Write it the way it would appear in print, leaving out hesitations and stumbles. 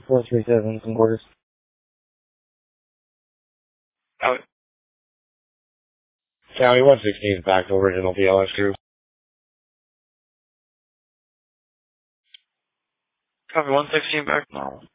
437, some quarters. County 116 back to original BLS crew. Copy 116 back now.